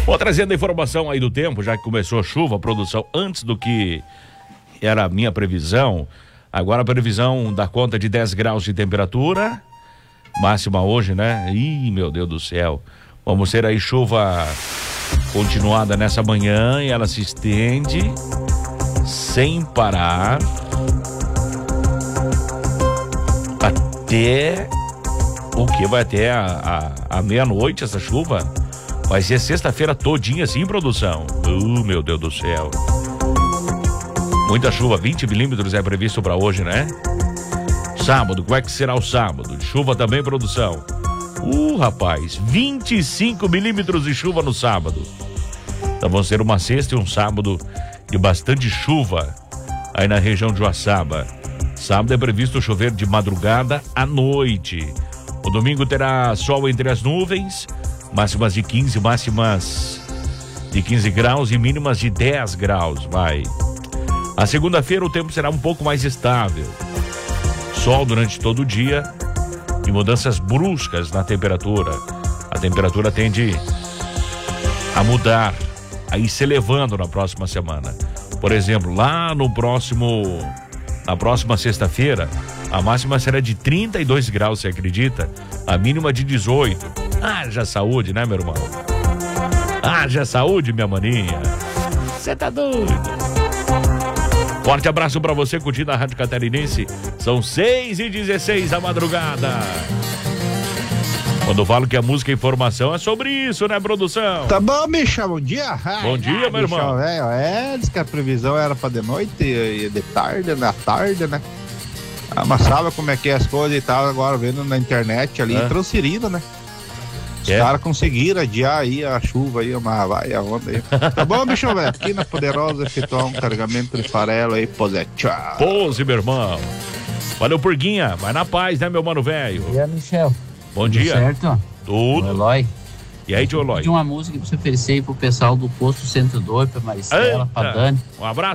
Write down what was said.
Vou trazendo a informação aí do tempo, já que começou a chuva, a produção, antes do que era a minha previsão. Agora a previsão dá conta de 10 graus de temperatura, máxima hoje, né? Ih, meu Deus do céu. Vamos ter aí chuva continuada nessa manhã e ela se estende sem parar até o que? Vai até a meia-noite essa chuva? Vai ser sexta-feira todinha assim, produção. Meu Deus do céu. Muita chuva, 20 milímetros é previsto para hoje, né? Sábado, como é que será o sábado? Chuva também, produção. Rapaz, 25 milímetros de chuva no sábado. Então vão ser uma sexta e um sábado de bastante chuva aí na região de Uaçaba. Sábado é previsto chover de madrugada à noite. O domingo terá sol entre as nuvens, máximas de 15, máximas de 15 graus e mínimas de 10 graus, vai. A segunda-feira o tempo será um pouco mais estável. Sol durante todo o dia e mudanças bruscas na temperatura. A temperatura tende a mudar, a ir se elevando na próxima semana. Por exemplo, na próxima sexta-feira, a máxima será de 32 graus, você acredita? A mínima de 18. Haja saúde, né, meu irmão? Haja saúde, minha maninha. Você tá doido? Forte abraço pra você, curtindo a Rádio Catarinense. São 6h16 da madrugada. Quando eu falo que a música e informação é sobre isso, né, produção? Tá bom, Michel, bom dia. Bom dia, meu irmão. Diz que a previsão era pra de noite e de tarde, na tarde, né? Mas sabe como é que é as coisas e tal, agora vendo na internet ali, transferindo, né? Os caras conseguiram adiar aí a chuva aí, vai a onda aí. Tá bom, bicho, velho? Aqui na Poderosa efetuar um carregamento de farelo aí, pose, tchau. Pose, meu irmão. Valeu, Purguinha. Vai na paz, né, meu mano velho? Bom dia, Michel. Bom dia. Certo? Tudo. O Eloy. E aí, tio Eloy? De uma música pra você oferecer aí pro pessoal do Posto 102, pra Maristela, pra Dani. Um abraço.